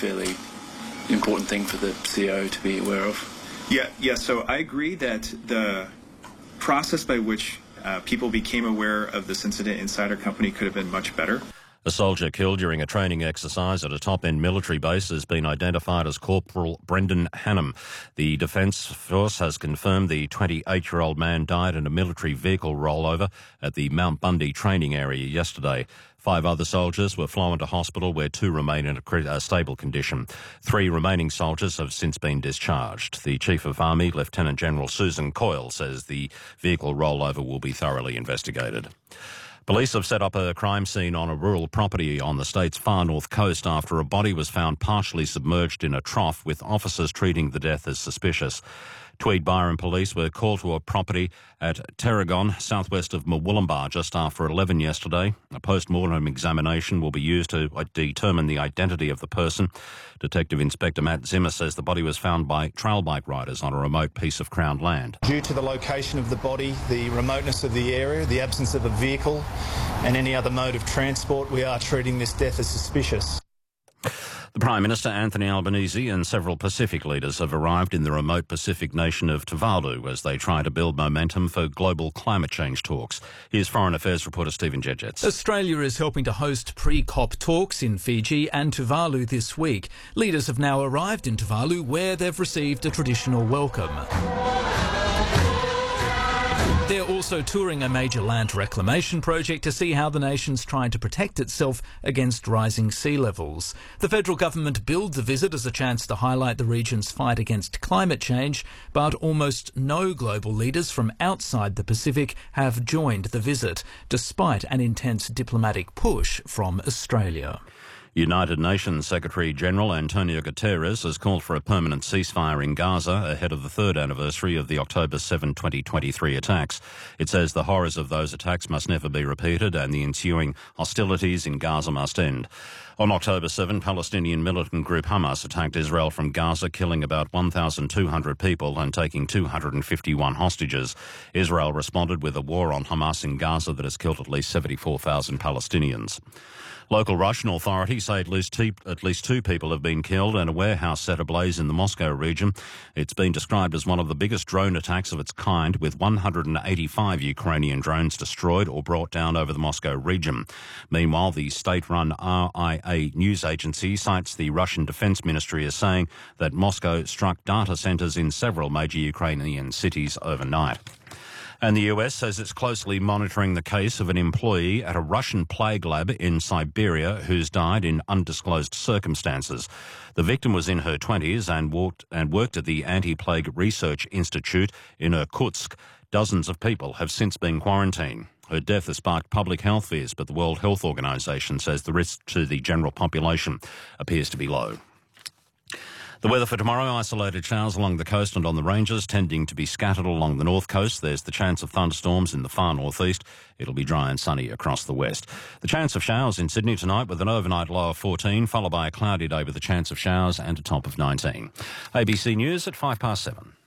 fairly important thing for the CO to be aware of. Yeah. So I agree that the process by which people became aware of this incident inside our company could have been much better. A soldier killed during a training exercise at a top-end military base has been identified as Corporal Brendan Hannam. The Defence Force has confirmed the 28-year-old man died in a military vehicle rollover at the Mount Bundy training area yesterday. 5 other soldiers were flown to hospital where 2 remain in a stable condition. 3 remaining soldiers have since been discharged. The Chief of Army, Lieutenant General Susan Coyle, says the vehicle rollover will be thoroughly investigated. Police have set up a crime scene on a rural property on the state's far north coast after a body was found partially submerged in a trough, with officers treating the death as suspicious. Tweed Byron police were called to a property at Terragon, southwest of Murwillumbah, just after 11 yesterday. A post-mortem examination will be used to determine the identity of the person. Detective Inspector Matt Zimmer says the body was found by trail bike riders on a remote piece of Crown land. Due to the location of the body, the remoteness of the area, the absence of a vehicle and any other mode of transport, we are treating this death as suspicious. The Prime Minister, Anthony Albanese, and several Pacific leaders have arrived in the remote Pacific nation of Tuvalu as they try to build momentum for global climate change talks. Here's Foreign Affairs reporter Stephen Jedgetts. Australia is helping to host pre-COP talks in Fiji and Tuvalu this week. Leaders have now arrived in Tuvalu, where they've received a traditional welcome. They're also touring a major land reclamation project to see how the nation's trying to protect itself against rising sea levels. The federal government billed the visit as a chance to highlight the region's fight against climate change, but almost no global leaders from outside the Pacific have joined the visit, despite an intense diplomatic push from Australia. United Nations Secretary-General Antonio Guterres has called for a permanent ceasefire in Gaza ahead of the 3rd anniversary of the October 7, 2023 attacks. It says the horrors of those attacks must never be repeated and the ensuing hostilities in Gaza must end. On October 7, Palestinian militant group Hamas attacked Israel from Gaza, killing about 1,200 people and taking 251 hostages. Israel responded with a war on Hamas in Gaza that has killed at least 74,000 Palestinians. Local Russian authorities say at least 2 people have been killed and a warehouse set ablaze in the Moscow region. It's been described as one of the biggest drone attacks of its kind, with 185 Ukrainian drones destroyed or brought down over the Moscow region. Meanwhile, the state-run RIA news agency cites the Russian Defense Ministry as saying that Moscow struck data centers in several major Ukrainian cities overnight. And the US says it's closely monitoring the case of an employee at a Russian plague lab in Siberia who's died in undisclosed circumstances. The victim was in her 20s and worked at the Anti-Plague Research Institute in Irkutsk. Dozens of people have since been quarantined. Her death has sparked public health fears, but the World Health Organization says the risk to the general population appears to be low. The weather for tomorrow: isolated showers along the coast and on the ranges, tending to be scattered along the north coast. There's the chance of thunderstorms in the far northeast. It'll be dry and sunny across the west. The chance of showers in Sydney tonight with an overnight low of 14, followed by a cloudy day with a chance of showers and a top of 19. ABC News at 7:05.